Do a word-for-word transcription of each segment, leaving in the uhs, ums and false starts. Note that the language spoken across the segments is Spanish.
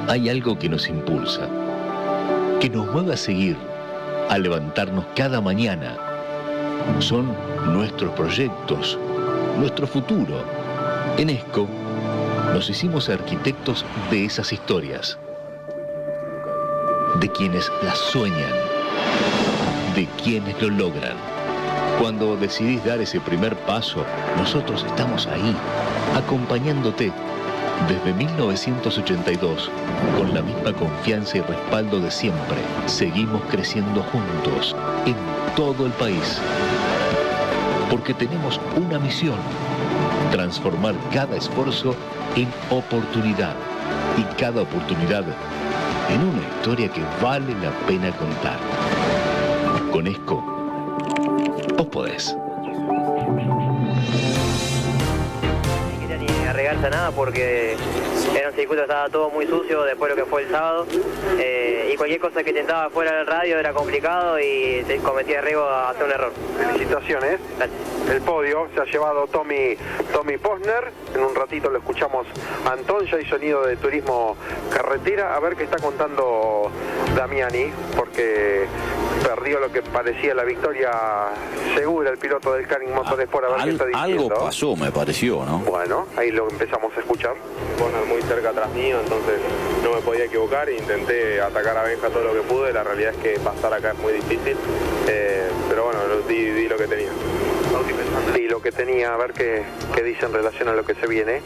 Hay algo que nos impulsa, que nos mueve a seguir, a levantarnos cada mañana. Son nuestros proyectos, nuestro futuro. En ESCO nos hicimos arquitectos de esas historias, de quienes las sueñan, de quienes lo logran. Cuando decidís dar ese primer paso, nosotros estamos ahí, acompañándote. Desde mil novecientos ochenta y dos, con la misma confianza y respaldo de siempre, seguimos creciendo juntos en todo el país. Porque tenemos una misión: transformar cada esfuerzo en oportunidad y cada oportunidad en una historia que vale la pena contar. Con ESCO, vos podés. Regarse nada porque era un circuito que estaba todo muy sucio después de lo que fue el sábado, eh, y cualquier cosa que intentaba fuera del radio era complicado y te cometía riesgo a hacer un error. Felicitaciones. Gracias. El podio se ha llevado Tommy, Tommy Posner. En un ratito lo escuchamos a Antón, ya hay sonido de turismo carretera. A ver qué está contando Damiani, porque perdió lo que parecía la victoria segura el piloto del Canning Motorsport. A ver Al, qué está diciendo. Algo pasó, me pareció, ¿no? Bueno, ahí lo empezamos a escuchar. Posner muy cerca atrás mío, entonces no me podía equivocar. Intenté atacar a Benja todo lo que pude. La realidad es que pasar acá es muy difícil, eh, pero bueno, di, di lo que tenía. Di lo que tenía, a ver qué, qué dice en relación a lo que se viene.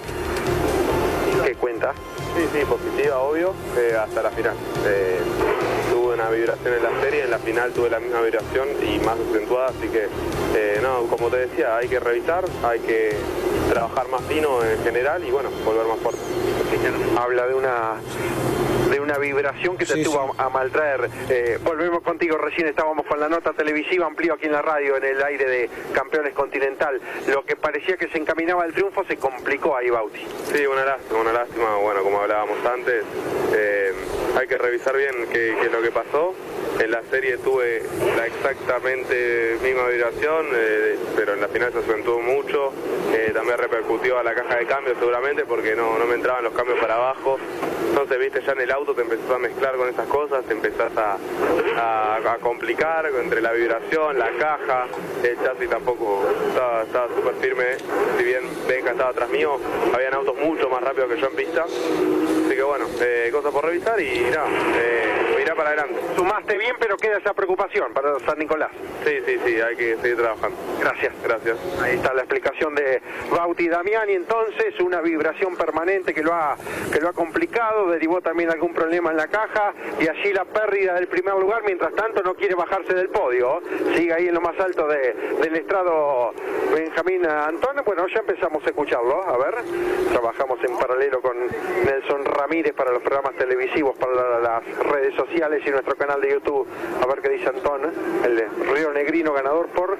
¿Qué cuenta? Sí, sí, positiva, obvio, eh, hasta la final. Eh, tuve una vibración en la serie, en la final tuve la misma vibración y más acentuada, así que, eh, no, como te decía, hay que revisar, hay que trabajar más fino en general y, bueno, volver más fuerte. Habla de una... de una vibración que te Sí, tuvo sí. a, a maltraer. Eh, volvemos contigo, recién estábamos con la nota televisiva, amplío aquí en la radio, en el aire de Campeones Continental. Lo que parecía que se encaminaba al triunfo se complicó ahí, Bauti. Sí, una lástima, una lástima, bueno, como hablábamos antes, eh, hay que revisar bien qué, qué es lo que pasó. En la serie tuve la exactamente misma vibración, eh, pero en la final se acentuó mucho. Eh, también repercutió a la caja de cambio seguramente porque no, no me entraban los cambios para abajo. Entonces, viste, ya en el auto te empezás a mezclar con esas cosas, te empezás a, a, a complicar entre la vibración, la caja. El chasis tampoco estaba, estaba súper firme, si bien Benja estaba atrás mío, habían autos mucho más rápidos que yo en pista. Así que bueno, eh, cosas por revisar y nada, eh, mirar para adelante. Sumaste bien, pero queda esa preocupación para San Nicolás. Sí, sí, sí, hay que seguir trabajando. Gracias. Gracias. Ahí está la explicación de Bauti Damiani. Entonces, una vibración permanente que lo ha que lo ha complicado, derivó también algún problema en la caja y allí la pérdida del primer lugar. Mientras tanto, no quiere bajarse del podio, sigue ahí en lo más alto de, del estrado Benjamín Antón. Bueno, ya empezamos a escucharlo, a ver, trabajamos en paralelo con Nelson Ramírez para los programas televisivos, para las redes sociales y nuestro canal de YouTube. A ver qué dice Antón, el Río Negrino, ganador por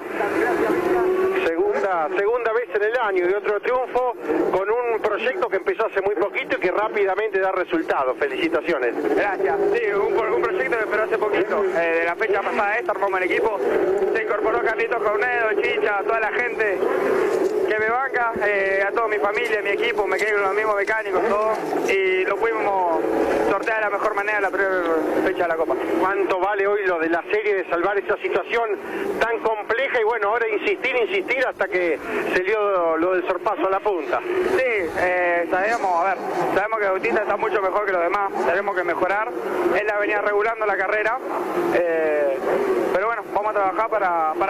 segunda segunda vez en el año y otro triunfo con un proyecto que empezó hace muy poquito y que rápidamente da resultados. Felicitaciones. Gracias. Sí, un, un proyecto que empezó hace poquito. Eh, de la fecha pasada esta armamos el equipo. Se incorporó Carlitos Cornedo, Chicha, toda la gente que me banca, eh, a toda mi familia, mi equipo, me quedé con los mismos mecánicos, todo. Y lo pudimos sortear de la mejor manera la primera fecha de la Copa. ¿Cuánto vale hoy lo de la serie de salvar esa situación tan compleja? Y bueno, ahora insistir, insistir hasta que se dio lo del sorpaso a la punta. Sí, eh, sabemos, a ver, sabemos que Bautista está mucho mejor que los demás, tenemos que mejorar. Él la venía regulando la carrera, eh, pero bueno, vamos a trabajar para... para